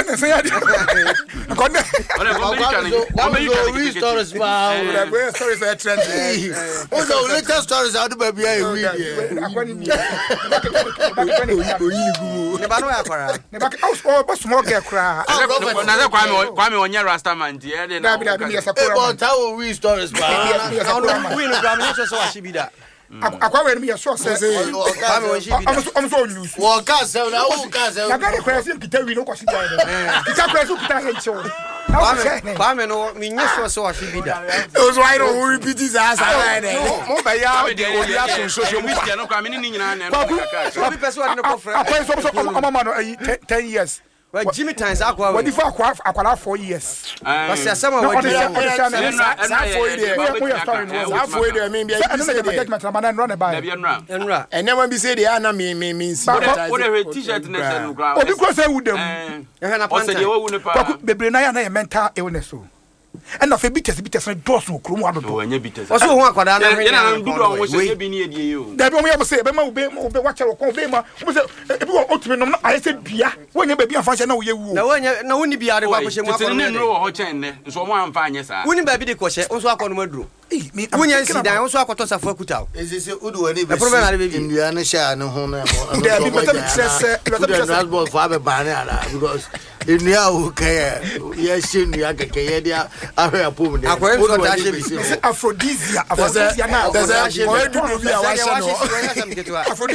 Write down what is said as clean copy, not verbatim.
na say ya konde we stories ba we stories are trend o latest stories out ba bia e we akwani ni ne ba no akwara ne ba o small girl kra na ze kwa me onye rastaman die de na bi ya sakura e but how we stories ba we no gram so ashibida akwa we me so say am so news wo ka se na wo ka se na ga kwa se kita wi no kwa sida kita kwa se kita he cho ba me no me nye so ashibida those why no repeat this as I mo ba ya de odi aso social media no kwa me ni nyina na kwa bi person no ko fra akwa so mama no 10 years well Jimmy times akwa we for akwala 4 years but say sama we say 4 years for there me bia you say the judgment na man run by enra enema bi say dey na me what a t-shirt na say no gra obi ko say wudam ehwe na panta bebre na ya na mental illness so and of a bitters no dos no krom ado o anya bitters o so ho akwada na ye na ndudu on wo se bi ni edie yo da bi o me say be ma ube wa chere ko be ma o say ebi wo otumi no na aye say bia wonya be bia fa na wo ye wu na wonya na woni bia de kwa ko shemu akọ no no ho chen ne nso mo amfa anye sa woni ba bi de ko she nso akọ no maduro wonya nsidan nso akọ to safo akutaw ezese udu wani be problem na be bi ndua na sha no ho na da bi better stress transport for be ban ala because ndua o kaya ye she ndua keke ye dia ahwe apom de akọ ta she bi aphrodisia na there's a do bi a wa she no